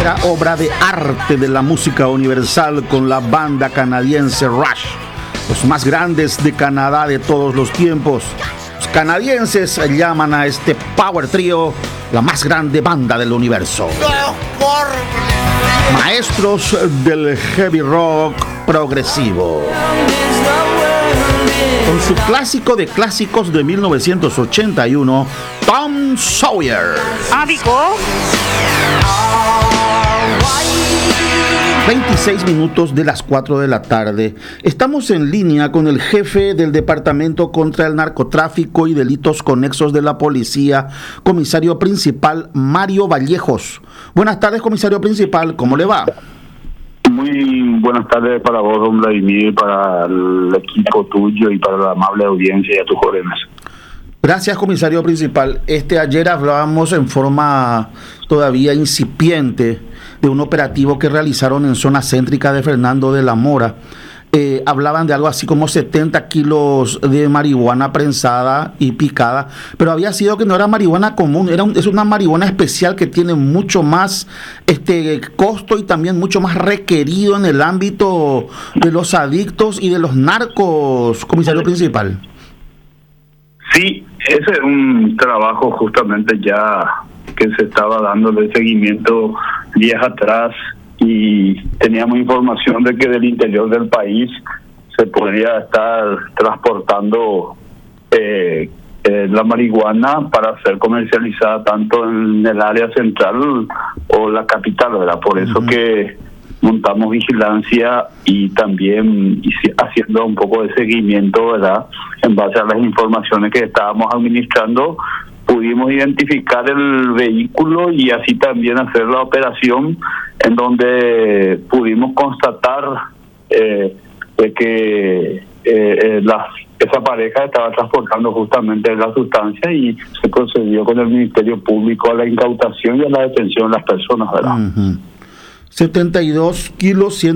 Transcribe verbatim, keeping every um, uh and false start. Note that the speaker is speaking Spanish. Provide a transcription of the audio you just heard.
verdadera obra de arte de la música universal con la banda canadiense Rush, los más grandes de Canadá de todos los tiempos. Los canadienses llaman a este power trio la más grande banda del universo. Maestros del heavy rock progresivo. Con su clásico de clásicos de mil novecientos ochenta y uno, Tom Sawyer. veintiséis minutos de las cuatro de la tarde. Estamos en línea con el jefe del Departamento contra el Narcotráfico y Delitos Conexos de la Policía, comisario principal Mario Vallejos. Buenas tardes, comisario principal, ¿cómo le va? Muy buenas tardes para vos, don Vladimir, para el equipo tuyo y para la amable audiencia y a tus jóvenes. Gracias, comisario principal. Este ayer hablábamos en forma todavía incipiente de un operativo que realizaron en zona céntrica de Fernando de la Mora. Eh, hablaban de algo así como setenta kilos de marihuana prensada y picada, pero había sido que no era marihuana común, era un, es una marihuana especial que tiene mucho más este costo y también mucho más requerido en el ámbito de los adictos y de los narcos, comisario principal. Sí, ese es un trabajo justamente ya que se estaba dando de seguimiento días atrás y teníamos información de que del interior del país se podría estar transportando eh, eh, la marihuana para ser comercializada tanto en el área central o la capital, ¿verdad? Por eso uh-huh. que montamos vigilancia y también haciendo un poco de seguimiento, ¿verdad? En base a las informaciones que estábamos administrando, pudimos identificar el vehículo y así también hacer la operación en donde pudimos constatar eh, de que eh, eh, la, esa pareja estaba transportando justamente la sustancia y se procedió con el Ministerio Público a la incautación y a la detención de las personas, ¿verdad? Uh-huh. setenta y dos kilos,